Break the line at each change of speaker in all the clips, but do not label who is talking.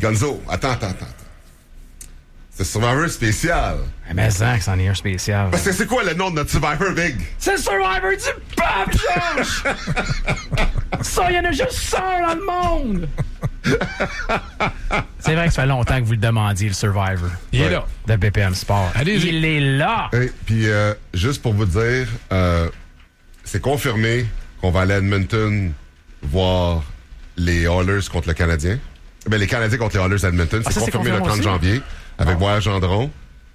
Gonzo, attends. C'est Survivor spécial.
Mais ça, que c'en est un spécial.
Parce que c'est quoi le nom de notre Survivor, Big?
C'est le Survivor du peuple, Georges! Ça, il y en a juste un dans le monde! C'est vrai que ça fait longtemps que vous le demandiez, le Survivor.
Il est là.
De BPM Sport.
Allez-y.
Il est là!
Et puis, juste pour vous dire, c'est confirmé qu'on va aller à Edmonton voir les Oilers contre le Canadien. Ben, les Canadiens contre les Oilers à Edmonton. C'est confirmé le 30 janvier avec Voyage Gendron.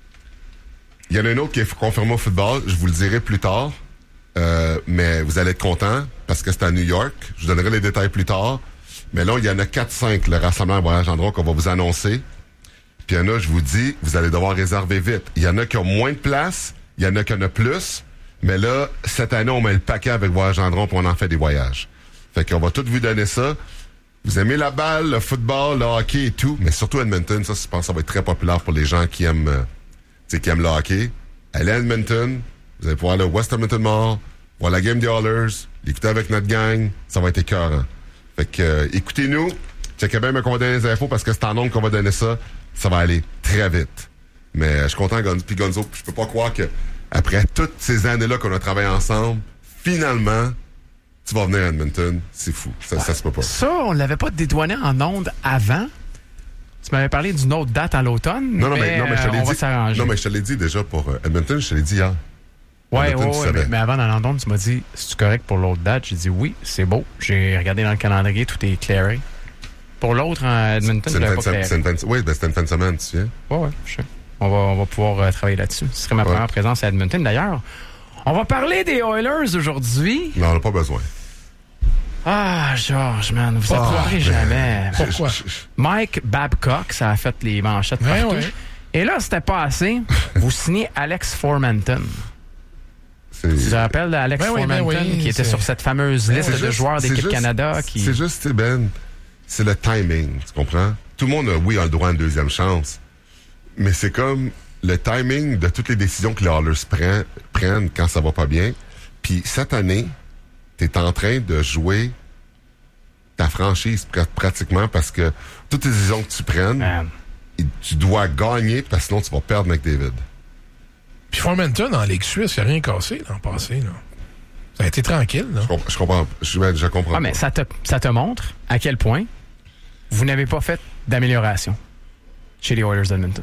Il y en a un autre qui est confirmé au football. Je vous le dirai plus tard. Mais vous allez être contents parce que c'est à New York. Je vous donnerai les détails plus tard. Mais là, il y en a 4-5, le rassemblement Voyage Gendron qu'on va vous annoncer. Puis il y en a, je vous dis, vous allez devoir réserver vite. Il y en a qui ont moins de place. Il y en a qui en a plus. Mais là, cette année, on met le paquet avec Voyage Gendron puis on en fait des voyages. Fait qu'on va tout vous donner ça. Vous aimez la balle, le football, le hockey et tout, mais surtout Edmonton, ça, je pense que ça va être très populaire pour les gens qui aiment le hockey. Allez à Edmonton, vous allez pouvoir aller au West Edmonton Mall, voir la game des Oilers, l'écouter avec notre gang, ça va être écœurant. Fait que, écoutez-nous, checkez bien qu'on va donner les infos parce que c'est en nombre qu'on va donner ça, ça va aller très vite. Mais je suis content, Gonzo, je peux pas croire que après toutes ces années-là qu'on a travaillé ensemble, finalement, tu vas venir à Edmonton, c'est fou. Ça se peut pas.
Ça, on l'avait pas dédouané en ondes avant. Tu m'avais parlé d'une autre date à l'automne.
Non, mais je te l'ai
on
dit.
va s'arranger.
Non, mais je te l'ai dit déjà pour Edmonton, je te l'ai dit hier.
Ouais,
Edmonton,
mais avant dans l'onde, tu m'as dit, c'est-tu correct pour l'autre date? J'ai dit oui, c'est beau. J'ai regardé dans le calendrier, tout est clairé. Pour l'autre, en Edmonton, je l'avais pas clairé.
Oui, c'était une fin de semaine, tu viens?
Ouais, je sais. On va pouvoir travailler là-dessus. Ce serait ma première présence à Edmonton. D'ailleurs, on va parler des Oilers aujourd'hui.
Non, on n'a pas besoin.
Ah, Georges, man, vous apprendrez jamais.
Pourquoi?
Mike Babcock, ça a fait les manchettes partout.
Ouais.
Et là, c'était pas assez. Vous signez Alex Formenton. Tu te rappelles d'Alex Formenton qui était sur cette fameuse liste de joueurs d'équipe Canada?
C'est juste, Ben, c'est le timing, tu comprends? Tout le monde, a le droit à une deuxième chance. Mais c'est comme le timing de toutes les décisions que les Oilers prennent quand ça va pas bien. Puis cette année, t'es en train de jouer ta franchise pratiquement parce que toutes les décisions que tu prennes, tu dois gagner parce que sinon tu vas perdre McDavid.
Puis Formenton, en Ligue suisse, il n'y a rien cassé l'an passé. Là. Ça a été tranquille. Là.
Je comprends. Je comprends pas.
Mais ça te montre à quel point vous n'avez pas fait d'amélioration chez les Oilers d'Edmonton.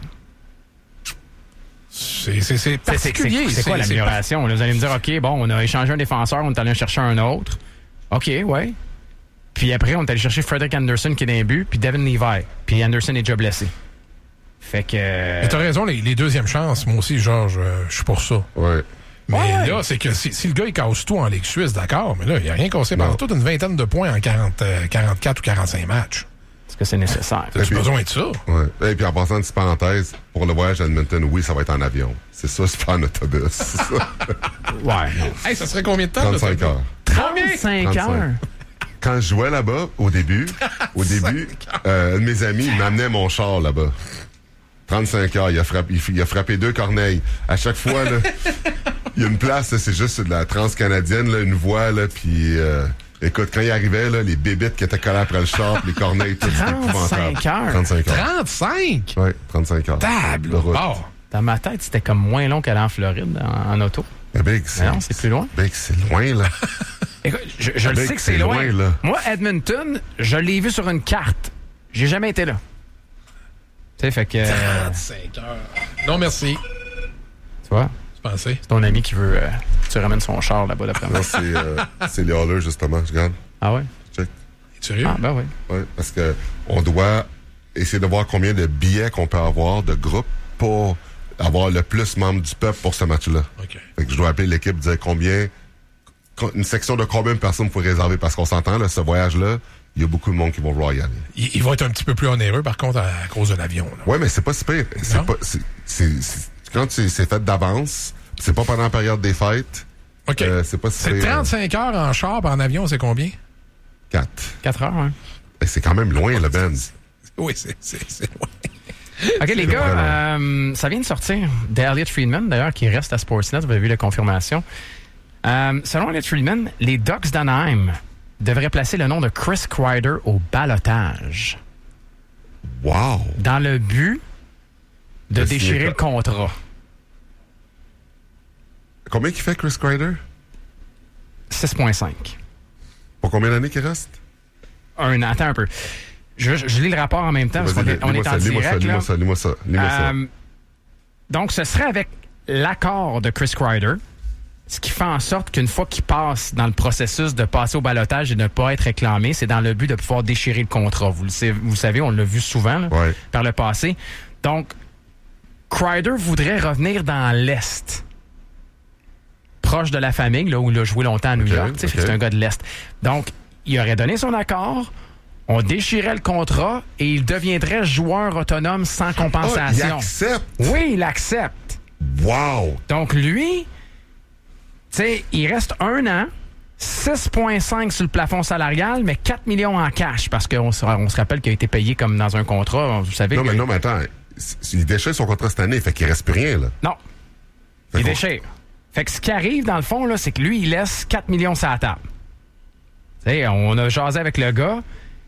C'est particulier.
C'est quoi l'amélioration? Là, vous allez me dire, OK, bon, on a échangé un défenseur, on est allé en chercher un autre. OK, ouais. Puis après, on est allé chercher Frederick Anderson qui est dans les buts, puis Devin Levi. Puis Anderson est déjà blessé. Fait que...
Mais t'as raison, les deuxièmes chances, moi aussi, Georges, je suis pour ça.
Ouais.
Mais là, c'est que si le gars, il casse tout en Ligue suisse, d'accord, mais là, il n'y a rien cassé pendant toute une vingtaine de points en 44 ou 45 matchs.
Est-ce que c'est nécessaire?
T'as-tu besoin de ça?
Ouais. Et puis en passant une petite parenthèse, pour le voyage à Edmonton, oui, ça va être en avion. C'est ça, c'est pas en autobus.
Ouais. Non.
Hey, ça serait combien de temps?
35 heures.
35 heures?
Quand je jouais là-bas, au début, un de mes amis m'amenait mon char là-bas. 35 heures, il a frappé 2 corneilles. À chaque fois, là, il y a une place, là, c'est juste de la transcanadienne, là, une voie, là, puis écoute, quand il arrivait, là, les bébites qui étaient collées après le char, les corneilles, tout, c'était épouvantable.
35 heures?
35 heures.
35?
Oui, 35 heures.
Table!
De route.
Oh.
Dans ma tête, c'était comme moins long qu'aller en Floride en auto.
Mais Big,
non, c'est plus loin.
Big, c'est loin, là.
Écoute, je le sais que c'est loin.
là.
Moi, Edmonton, je l'ai vu sur une carte. J'ai jamais été là. Tu sais, fait que...
35 heures. Non, merci.
Tu vois?
Tu pensais?
C'est ton ami qui veut que tu ramènes son char là-bas d'après moi.
Non, c'est les Oilers, justement. Je regarde.
Ah ouais?
Check.
Es-tu sérieux?
Ah, ben oui.
Oui, parce que on doit essayer de voir combien de billets qu'on peut avoir de groupe pour avoir le plus membres du peuple pour ce match-là.
OK.
Fait que je dois appeler l'équipe, dire une section de combien de personnes faut réserver, parce qu'on s'entend, là, ce voyage-là, il y a beaucoup de monde qui vont vouloir y aller.
Il va être un petit peu plus onéreux, par contre, à cause de l'avion.
Oui, mais c'est pas si pire. Quand c'est fait d'avance, c'est pas pendant la période des fêtes.
OK.
C'est pas si
C'est
pire.
35 heures en char, en avion, c'est combien?
4.
4 heures, hein?
C'est quand même loin, le Ben.
Oui, c'est loin.
OK, les gars, ça vient de sortir d'Elliot Friedman, d'ailleurs, qui reste à Sportsnet. Vous avez vu la confirmation. Selon Elliot Friedman, les Ducks d'Anaheim devraient placer le nom de Chris Kreider au ballottage.
Wow!
Dans le but de déchirer le contrat.
Combien qu'il fait, Chris Kreider?
6,5.
Pour combien d'années qu'il reste?
Attends un peu. Je lis le rapport en même temps, parce qu'on est en direct.
Lis-moi ça.
Donc, ce serait avec l'accord de Chris Kreider, ce qui fait en sorte qu'une fois qu'il passe dans le processus de passer au ballottage et de ne pas être réclamé, c'est dans le but de pouvoir déchirer le contrat. Vous le savez, on l'a vu souvent là, par le passé. Donc, Kreider voudrait revenir dans l'Est, proche de la famille, là où il a joué longtemps à New York. C'est un gars de l'Est. Donc, il aurait donné son accord, on déchirait le contrat et il deviendrait joueur autonome sans compensation.
Il accepte?
Oui, il accepte.
Wow!
Donc, lui, il reste 1 an, 6,5 sur le plafond salarial, mais 4 millions en cash, parce qu'on se rappelle qu'il a été payé comme dans un contrat. Vous savez
non, mais attends. Il déchire son contrat cette année, fait qu'il reste plus rien, là.
Non. Il déchire. Fait que ce qui arrive, dans le fond, là, c'est que lui, il laisse 4 millions sur la table. On a jasé avec le gars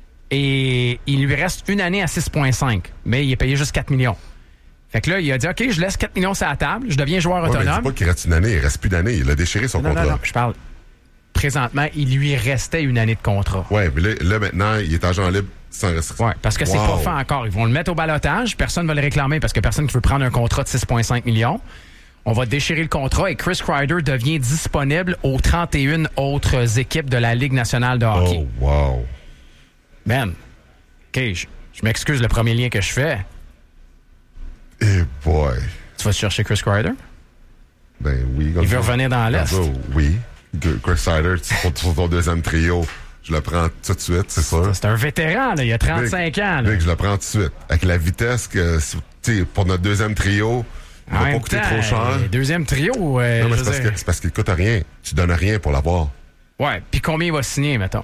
et il lui reste 1 année à 6,5, mais il est payé juste 4 millions. Fait que là, il a dit, OK, je laisse 4 millions sur la table, je deviens joueur autonome. Mais
dis pas qu'il reste 1 année, il reste plus d'année. Il a déchiré son contrat.
Non, je parle. Présentement, il lui restait 1 année de contrat.
Oui, mais là, maintenant, il est agent libre sans restriction.
Oui, parce que c'est pas fait encore. Ils vont le mettre au ballottage, personne ne va le réclamer parce que personne qui veut prendre un contrat de 6,5 millions. On va déchirer le contrat et Chris Kreider devient disponible aux 31 autres équipes de la Ligue nationale de hockey.
Oh, wow.
Man, OK, je m'excuse le premier lien que je fais.
Eh boy.
Tu vas chercher Chris Kreider?
Ben oui.
Il veut revenir dans l'Est.
Oui. Chris Kreider, pour ton deuxième trio, je le prends tout de suite, c'est sûr.
C'est un vétéran, là, il a 35 ans. Là.
Je le prends tout de suite. Avec la vitesse que, pour notre deuxième trio, il va pas coûter trop cher.
Deuxième trio,
non, mais c'est parce qu'il coûte rien. Tu donnes rien pour l'avoir.
Ouais, puis combien il va signer, mettons?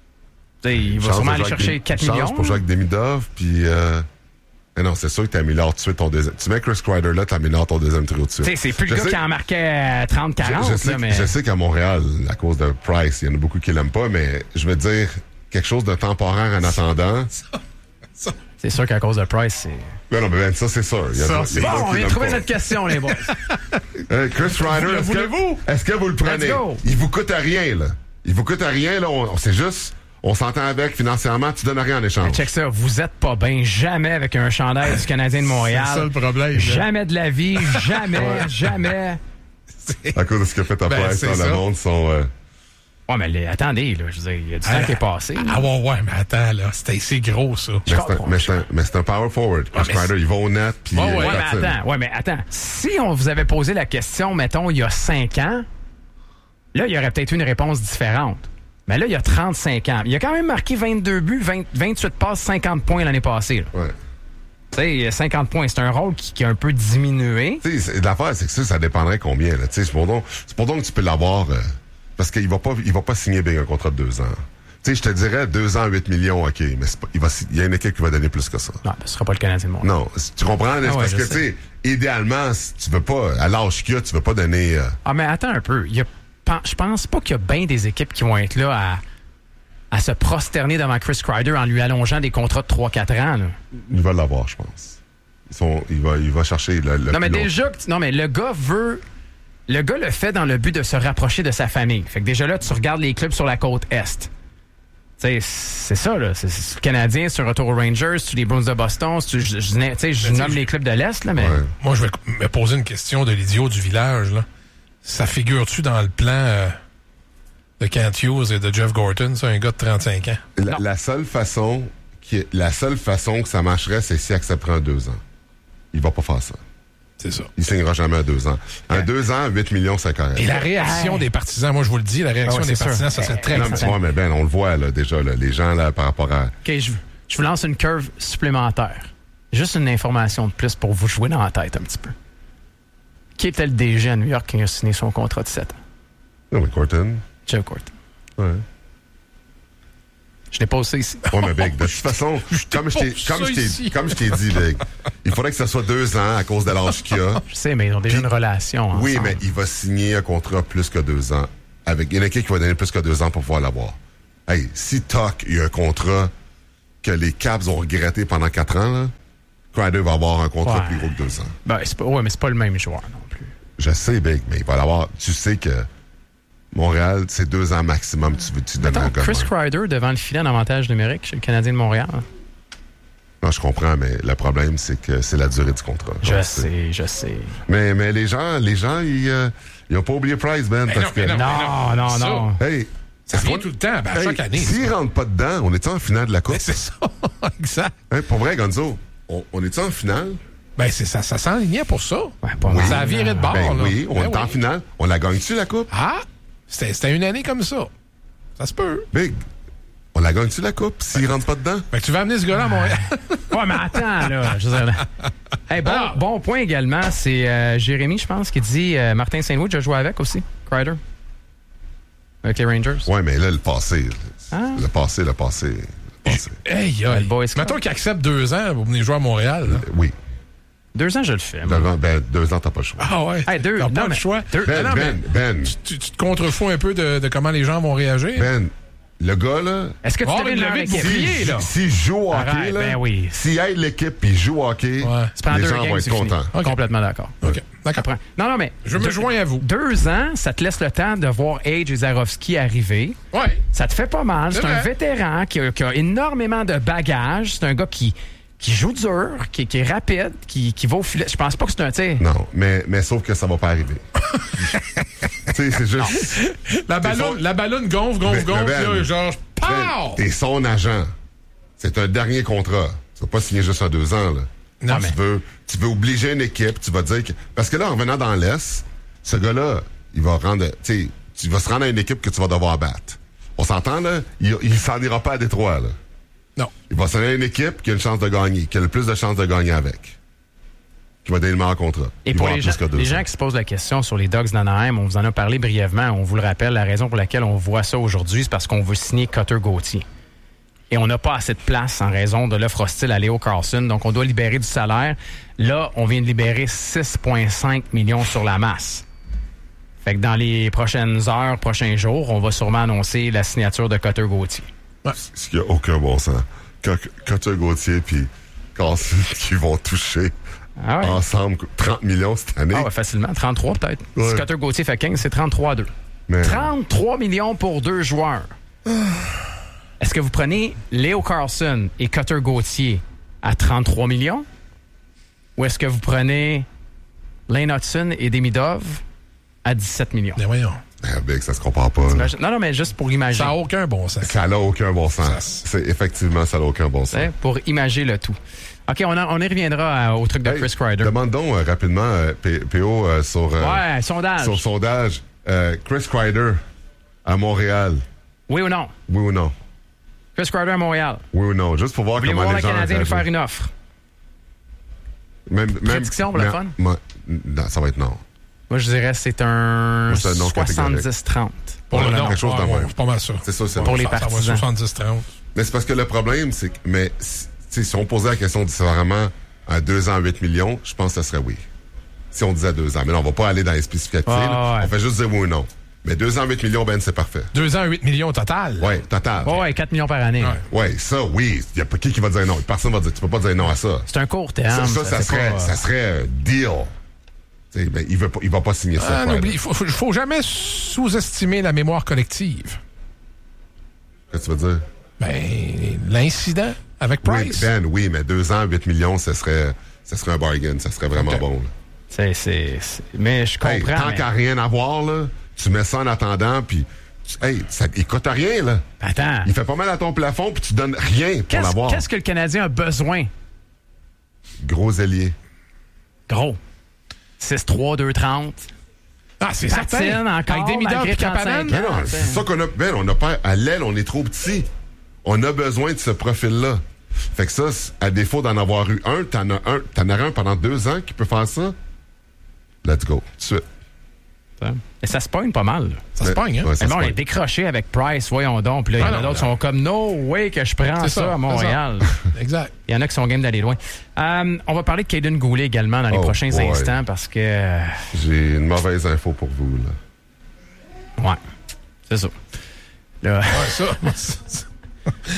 Il va sûrement aller chercher 4 millions.
Pour jouer avec Demidov, puis... Mais non, c'est sûr que tu améliores tout de suite ton deuxième... Tu mets Chris Kreider là, tu améliores ton deuxième trio dessus.
C'est plus le gars qui en marquait 30-40.
Je sais qu'à Montréal, à cause de Price, il y en a beaucoup qui l'aiment pas, mais je veux dire, quelque chose de temporaire en attendant...
C'est sûr qu'à cause de Price, c'est...
Non, mais ça, c'est sûr.
On vient de trouver notre question, les boys.
Chris Kreider, est-ce que vous le prenez? Il vous coûte à rien, là. Il vous coûte à rien, là. C'est juste... On s'entend avec financièrement, tu donnes rien en échange.
Check ça, vous êtes pas bien jamais avec un chandail du Canadien de Montréal.
C'est ça le problème.
Jamais de la vie, jamais.
À cause de ce que fait ta presse dans le monde, sont...
Ouais, mais attendez, là, je veux dire, il y a du temps qui est passé.
Ouais, mais attends, là, c'était assez gros, ça.
Mais c'est un power forward. Chris Kreider, il va au net, puis...
mais attends. Si on vous avait posé la question, mettons, il y a 5 ans, là, il y aurait peut-être eu une réponse différente. Mais là, il y a 35 ans. Il a quand même marqué 22 buts, 28 passes, 50 points l'année passée. Là.
Ouais.
Tu sais, 50 points, c'est un rôle qui a un peu diminué.
Tu sais, l'affaire, c'est que ça dépendrait combien. Tu sais, c'est pour donc que tu peux l'avoir... parce qu'il va pas signer un contrat de 2 ans. Tu sais, je te dirais 2 ans, 8 millions, OK, mais il y a une équipe qui va donner plus que ça.
Non, ce sera pas le Canadien de Montréal.
Non, tu comprends? Parce que, tu sais, idéalement, tu veux pas, à l'âge qu'il y a, tu veux pas donner...
mais attends un peu. Je pense pas qu'il y a bien des équipes qui vont être là à se prosterner devant Chris Kreider en lui allongeant des contrats de 3-4 ans. Là.
Il va l'avoir, je pense. Il va chercher le
non, mais
plus
déjà, le gars veut... Le gars le fait dans le but de se rapprocher de sa famille. Fait que déjà là, tu regardes les clubs sur la côte Est. T'sais, c'est ça, là. C'est le Canadien sur retour aux Rangers, les Bruins de Boston. Je nomme les clubs de l'Est, là, mais...
Ouais.
Moi, je vais me poser une question de l'idiot du village, là. Ça figure-tu dans le plan de Kent Hughes et de Jeff Gorton, ça, un gars de 35 ans?
La seule façon que ça marcherait, c'est s'il accepterait un 2 ans. Il va pas faire ça.
C'est ça.
Il signera jamais un 2 ans. Un 2 ans, 8 millions, c'est correct.
Et la réaction des partisans, moi, je vous le dis, la réaction des partisans, ça serait très
important. Mais on le voit, là, déjà, là, les gens, là, par rapport à...
OK, je vous lance une curve supplémentaire. Juste une information de plus pour vous jouer dans la tête un petit peu. Qui était le DG à New York qui a signé son contrat de 7 ans?
Non, mais Gorton.
Jeff Gorton.
Ouais.
Je l'ai pas aussi ici.
Ouais, mais Big, de toute façon, comme je t'ai dit, Big, il faudrait que ça soit 2 ans à cause de l'âge qu'il a.
Je sais, mais ils ont déjà une relation ensemble.
Oui, mais il va signer un contrat plus que 2 ans. Avec une équipe qui va donner plus que 2 ans pour pouvoir l'avoir. Hey, si Tuck, il y a un contrat que les Caps ont regretté pendant 4 ans, là, Kreider va avoir un contrat plus gros que 2 ans.
Ben, mais c'est pas le même joueur non plus.
Je sais, Big, mais il va l'avoir. Tu sais que Montréal, c'est 2 ans maximum. Tu donnes un gars.
Chris Kreider devant le filet en avantage numérique chez le Canadien de Montréal.
Non, je comprends, mais le problème, c'est que c'est la durée du contrat.
Je sais.
Mais les gens, ils n'ont pas oublié Price, Ben.
Non.
Hey,
ça vient tout le temps, chaque année.
S'ils ne rentrent pas dedans, on est en finale de la Coupe?
C'est ça, exact.
Hey, pour vrai, Gonzo, on est en finale?
Ben, ça s'enlignait pour ça.
Ouais, pas mal.
Ça a viré de bord, là.
Oui, on est en finale. On la gagne-tu, la Coupe?
Ah, c'était une année comme ça. Ça se peut.
Big, on la gagne-tu, la Coupe, s'ils rentrent pas dedans?
Ben, tu vas amener ce gars-là à Montréal.
Ouais, mais attends, là. Je veux dire, hey, bon point également, c'est Jérémy, je pense, qui dit Martin Saint-Louis, je joué avec aussi, Kreider. Avec les Rangers.
Ouais, mais là, le passé.
Ah.
Le passé.
Hey,
Le Boys Club.
mettons qu'il accepte 2 ans pour venir jouer à Montréal. Là.
Oui.
2 ans, je le fais. Moi.
2 ans, t'as pas le choix.
Ah ouais.
Hey,
T'as pas le choix.
Ben.
Tu te contrefous un peu de comment les gens vont réagir.
Ben, le gars, là...
Est-ce que tu t'avais une équipe?
S'il joue au hockey,
Arrête,
là...
ben oui.
S'il aide l'équipe et il joue au hockey, les gens vont être contents.
Okay. Complètement d'accord.
OK. D'accord.
Non, mais...
Je me joins à vous.
2 ans, ça te laisse le temps de voir Age et Zarovski arriver.
Ouais.
Ça te fait pas mal. C'est un vétéran qui a énormément de bagages. C'est un gars qui joue dur, qui est rapide, qui va au filet. Je pense pas que c'est un... T'sais...
Non, mais sauf que ça va pas arriver. Tu sais, c'est juste...
La ballonne gonfle, puis là, genre, pow!
T'es son agent. C'est un dernier contrat. Tu vas pas signer juste à 2 ans, là.
Non, mais...
Tu veux obliger une équipe, tu vas dire que... Parce que là, en revenant dans l'Est, ce gars-là, il va rendre... Tu vas se rendre à une équipe que tu vas devoir battre. On s'entend, là? Il s'en ira pas à Détroit, là.
Non.
Il va se donner à une équipe qui a une chance de gagner, qui a le plus de chances de gagner avec. Qui va donner le meilleur contrat.
Et pour les gens qui se posent la question sur les Ducks d'Anaheim, on vous en a parlé brièvement. On vous le rappelle, la raison pour laquelle on voit ça aujourd'hui, c'est parce qu'on veut signer Cutter Gauthier. Et on n'a pas assez de place en raison de l'offre hostile à Leo Carlsson. Donc, on doit libérer du salaire. Là, on vient de libérer 6,5 millions sur la masse. Fait que dans les prochaines heures, prochains jours, on va sûrement annoncer la signature de Cutter Gauthier.
Ouais. Ce qui n'a aucun bon sens. Cutter Gauthier puis Carlsson qui vont toucher ensemble 30 millions cette année.
Ah ouais, facilement. 33 peut-être.
Ouais.
Si Cutter Gauthier fait 15, c'est 33-2.
Mais...
33 millions pour 2 joueurs. Est-ce que vous prenez Leo Carlsson et Cutter Gauthier à 33 millions? Ou est-ce que vous prenez Lane Hudson et Demidov à 17 millions?
Mais voyons.
Big, ça se compare pas.
Non, mais juste pour imaginer.
Ça n'a aucun bon sens.
Ça n'a aucun bon sens. Effectivement, ça n'a aucun bon sens.
Pour imager le tout. OK, on y reviendra au truc de Chris Kreider.
Demande donc rapidement, PO, sur...
sondage.
Sur sondage. Chris Kreider à Montréal.
Oui ou non?
Oui ou non?
Chris Kreider à Montréal.
Oui ou non? Juste pour voir comment les gens...
le Canadien nous faire une offre. Prédiction pour le fun?
Non, ça va être non.
Moi, je dirais que c'est un 70-30.
Pour le
quelque chose de même.
C'est pas mal ça.
C'est ça, c'est
pour les partisans.
70-30.
Mais c'est parce que le problème, c'est que... Mais si on posait la question différemment à 2 ans, 8 millions, je pense que ce serait oui. Si on disait 2 ans. Mais là, on va pas aller dans les spécificités. On fait juste dire oui ou non. Mais 2 ans, 8 millions, Ben, c'est parfait.
2 ans, 8 millions total.
Oui, total.
Ouais, 4 millions par année.
Oui, ça, oui. Il n'y a pas qui va dire non. Personne va dire, tu peux pas dire non à ça.
C'est un court terme.
Ça serait deal. Ben, il va pas signer ça.
Il faut jamais sous-estimer la mémoire collective.
Qu'est-ce que tu veux dire?
Ben, l'incident avec Price.
Oui, mais 2 ans, 8 millions, ça serait un bargain. Ça serait vraiment bon. Là.
Mais je comprends.
Tant qu'à rien à voir, là, tu mets ça en attendant, puis il coûte à rien, là.
Attends.
Il fait pas mal à ton plafond, puis tu donnes rien pour l'avoir.
Qu'est-ce que le Canadien a besoin?
Gros ailier.
Gros. 6'3", 2'30".
Ah, c'est certain.
Encore,
avec des midors et Kapanen.
C'est ça qu'on a. Ben, on a pas à l'aile, on est trop petit. On a besoin de ce profil-là. Fait que ça, à défaut d'en avoir eu un, t'en as un pendant 2 ans qui peut faire ça. Let's go. Tout de suite.
Et ça se pogne pas mal.
Ça se pogne, hein?
Ouais,
on est décroché avec Price, voyons donc. Puis là, il y en a d'autres qui sont comme no way que je prends ça à Montréal.
Exact.
Il y en a qui sont game d'aller loin. On va parler de Caden Goulet également dans les prochains instants parce que.
J'ai une mauvaise info pour vous, là.
Ouais. C'est ça. Là...
Ouais, ça.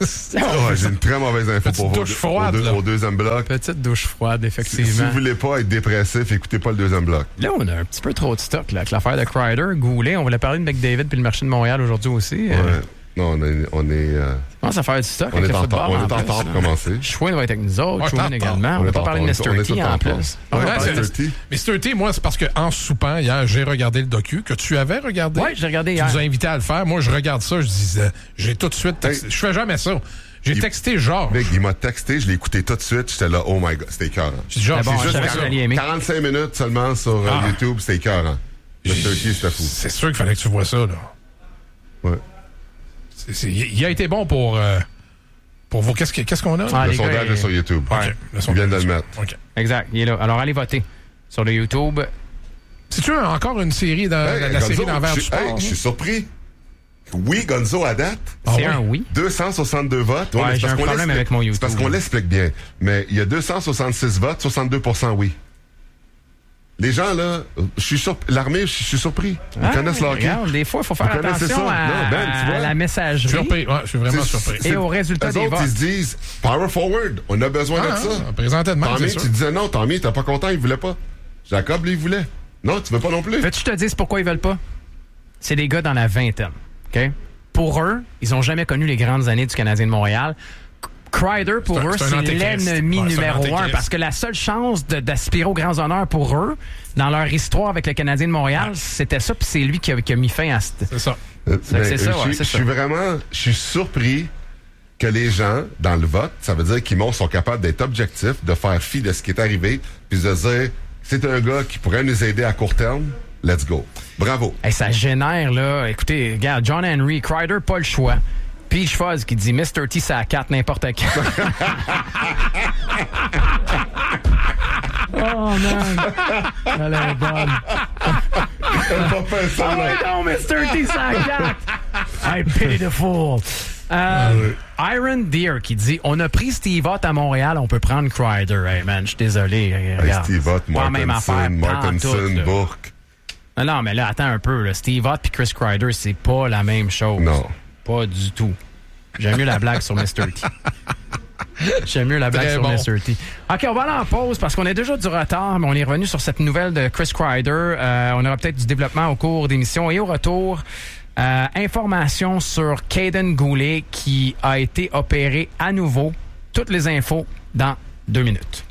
J'ai une très mauvaise info
Petite
pour vous.
douche froide, là.
Au deuxième bloc.
Petite douche froide,
Si
effectivement.
vous voulez pas être dépressif, écoutez pas le deuxième bloc.
Là, on a un petit peu trop de stock là, avec l'affaire de Crider, Goulet. On voulait parler de McDavid puis le marché de Montréal aujourd'hui aussi.
Ouais. Non, on est
Commence à faire du stock
on
avec
est
le
en
football.
temps
en plus,
pour
là.
commencer.
Chouin va être avec nous autres,
Ouais,
Chouin
t'entends.
également. On va pas parler de Mr. T en plus.
Ouais,
Ouais,
Mr.
c'est-
T.
Mr. T, moi, c'est parce qu'en soupant, hier, j'ai regardé le docu que tu avais regardé.
Oui, j'ai regardé
Tu
hier.
nous as invité à le faire. Moi, je regarde ça, je disais, j'ai tout de suite texté.
Hey.
Je fais jamais ça. J'ai texté Georges.
Mec, il m'a texté, je l'ai écouté tout de suite. J'étais là, oh my God, c'était écœurant.
J'ai dit, Georges,
Mais bon,
c'est
je
juste
savais
pour
que
ça.
vous alliez aimer.
45 minutes seulement sur YouTube, c'était écœurant. Mr. T, c'était fou.
C'est sûr qu'il fallait que tu vois ça, là.
Ouais.
Il a été bon pour vous. Qu'est-ce qu'on a?
Ah,
Le
les gars,
sondage est sur YouTube.
OK.
Ils viennent de le mettre.
OK.
Exact, il est là. Alors, allez voter sur le YouTube.
C'est-tu encore une série dans
Hey,
la
Gonzo,
série d'envers du sport?
je suis surpris. Oui, Gonzo, à date,
Ah
C'est
ouais?
un oui.
262 votes.
Ouais,
mais c'est
j'ai
parce
un
qu'on
problème
l'explique-
avec mon YouTube.
C'est parce qu'on l'explique bien. Mais il y a 266 votes, 62% oui. Les gens, là, je suis l'armée, je suis surpris. Ils connaissent leur hockey.
Regarde, des fois, il faut faire
Vous connaissez
attention
ça?
à,
Non, Ben, tu vois.
à la
Je suis
messagerie
surpris. Ouais, je suis vraiment surpris.
et au résultat
Eux
des
autres,
votes.
ils se disent, power forward, on a besoin de ça.
Présentement, c'est
Tommy,
sûr.
tu disais non, Tommy, t'es pas content, il voulait pas. Jacob, lui, il voulait. Non, tu veux pas non plus.
Veux-tu te dire pourquoi ils veulent pas? C'est des gars dans la vingtaine. OK? Pour eux, ils ont jamais connu les grandes années du Canadien de Montréal. Crider, pour eux,
c'est un
c'est
antéchrist.
l'ennemi
Ouais, c'est un
numéro un.
antéchrist.
Parce que la seule chance d'aspirer aux grands honneurs pour eux, dans leur histoire avec le Canadien de Montréal, c'était ça. Puis c'est lui qui a mis fin à cette...
C'est ça.
c'est ça, ouais, c'est
je suis vraiment, je suis surpris que les gens, dans le vote, ça veut dire qu'ils sont capables d'être objectifs, de faire fi de ce qui est arrivé, puis de dire, c'est un gars qui pourrait nous aider à court terme, let's go. Bravo.
Hey, ça génère, là. Écoutez, regarde, John Henry, Crider, pas le choix. Peach Fuzz qui dit Mr. T, ça a 4 n'importe quand. Oh, man. Elle est bonne.
Pas fait ça,
Ah ouais, non, Mr. T, ça a 4. I pity the fool. Iron Deer qui dit on a pris Steve Ott à Montréal, on peut prendre Crider. Hey, man, je suis désolé.
Hey,
Regarde,
Steve Ott,
pas la même affaire,
Martinson,
pantoute, là.
Bourque.
Non, mais là, attends un peu. Là. Steve Ott puis Chris Crider, c'est pas la même chose.
Non.
Pas du tout. J'aime mieux la blague sur Mr. T. J'aime mieux la blague
Très
sur
bon.
Mr. T. OK, on va aller en pause parce qu'on a déjà du retard, mais on est revenu sur cette nouvelle de Chris Crider. On aura peut-être du développement au cours d'émission. Et au retour, information sur Caden Goulet qui a été opéré à nouveau. Toutes les infos dans 2 minutes.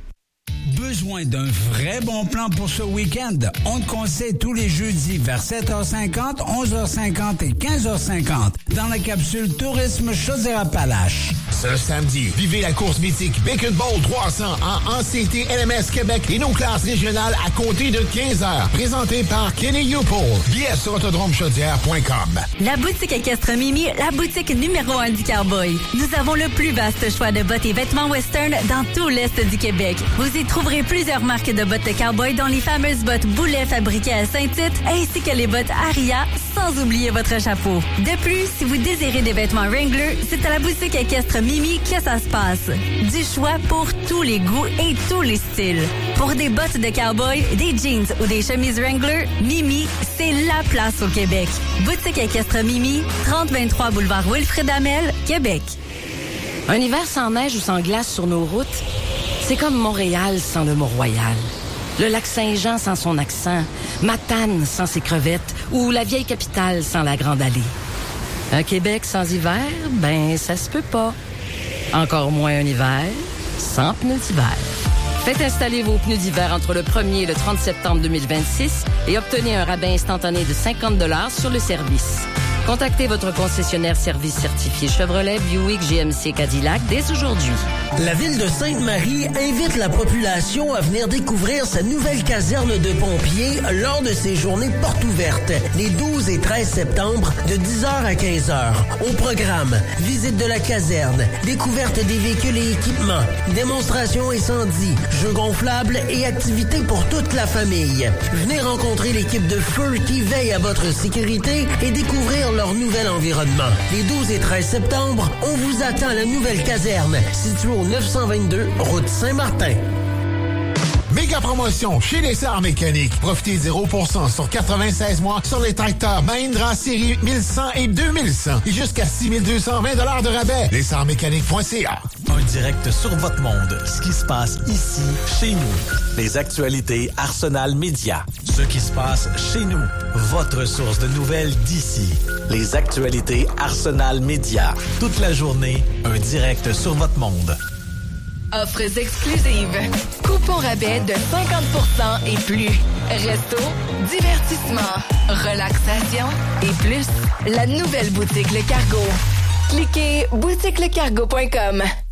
Besoin d'un vrai bon plan pour ce week-end? On te conseille tous les jeudis vers 7h50, 11h50 et 15h50 dans la capsule Tourisme Chaudière-Appalaches.
Ce samedi, vivez la course mythique Bacon Bowl 300 en ACT LMS Québec et nos classes régionales à compter de 15h. Présenté par Kenny Youpool. Billets sur autodromechaudière.com.
La boutique équestre Mimi, la boutique numéro 1 du Cowboy. Nous avons le plus vaste choix de bottes et vêtements western dans tout l'Est du Québec. Vous y trouverez plusieurs marques de bottes de cowboy, dont les fameuses bottes Boulet fabriquées à Saint-Tite, ainsi que les bottes Aria, sans oublier votre chapeau. De plus, si vous désirez des vêtements Wrangler, c'est à la boutique équestre Mimi que ça se passe. Du choix pour tous les goûts et tous les styles. Pour des bottes de cowboy, des jeans ou des chemises Wrangler, Mimi, c'est la place au Québec. Boutique équestre Mimi, 3023 boulevard Wilfrid Hamel, Québec.
Un hiver sans neige ou sans glace sur nos routes, c'est comme Montréal sans le Mont-Royal. Le lac Saint-Jean sans son accent, Matane sans ses crevettes ou la vieille capitale sans la Grande Allée. Un Québec sans hiver, ben ça se peut pas. Encore moins un hiver sans pneus d'hiver. Faites installer vos pneus d'hiver entre le 1er et le 30 septembre 2026 et obtenez un rabais instantané de 50 $ sur le service. Contactez votre concessionnaire service certifié Chevrolet, Buick, GMC, Cadillac dès aujourd'hui.
La ville de Sainte-Marie invite la population à venir découvrir sa nouvelle caserne de pompiers lors de ses journées portes ouvertes, les 12 et 13 septembre, de 10h à 15h. Au programme, visite de la caserne, découverte des véhicules et équipements, démonstration incendie, jeux gonflables et activités pour toute la famille. Venez rencontrer l'équipe de feu qui veille à votre sécurité et découvrir leur nouvel environnement. Les 12 et 13 septembre, on vous attend à la nouvelle caserne, située au 922 route Saint-Martin.
Méga la promotion chez Lessard Mécanique. Profitez 0% sur 96 mois sur les tracteurs Mahindra série 1100 et 2100 et jusqu'à 6220 $ de rabais. LessardMécanique.ca.
Un direct sur votre monde. Ce qui se passe ici, chez nous. Les actualités Arsenal Média. Ce qui se passe chez nous. Votre source de nouvelles d'ici. Les actualités Arsenal Média. Toute la journée, un direct sur votre monde.
Offres exclusives. Coupons rabais de 50% et plus. Resto, divertissement, relaxation et plus. La nouvelle boutique Le Cargo. Cliquez boutiquelecargo.com.